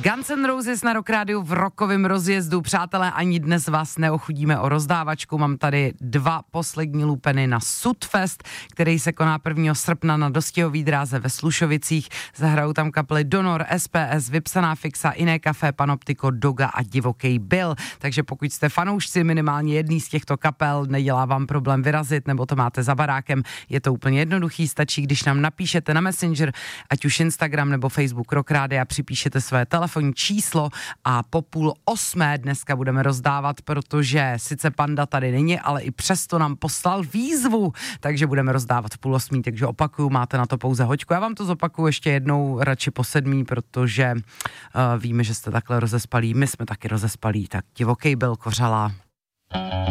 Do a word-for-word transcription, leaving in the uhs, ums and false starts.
Guns N' Roses na Rock Rádiu v rokovém rozjezdu. Přátelé, ani dnes vás neochudíme o rozdávačku. Mám tady dva poslední lupeny na Sudfest, který se koná prvního srpna na Dostihový dráze ve Slušovicích. Zahrajou tam kapely Donor, S P S, Vypsaná fixa, Iné Café, Panoptiko, Doga a Divoký Bill. Takže pokud jste fanoušci minimálně jedný z těchto kapel, nedělá vám problém vyrazit, nebo to máte za barákem, je to úplně jednoduchý, stačí, když nám napíšete na Messenger, ať už Instagram nebo Facebook Rock Rádia, připíšete své telefonní číslo a po půl osmé dneska budeme rozdávat, protože sice Panda tady není, ale i přesto nám poslal výzvu, takže budeme rozdávat v půl osmí, takže opakuju, máte na to pouze hoďku. Já vám to zopakuju ještě jednou radši po sedmí, protože uh, víme, že jste takhle rozespalí, my jsme taky rozespalí, tak Divoký Bill, Kořala.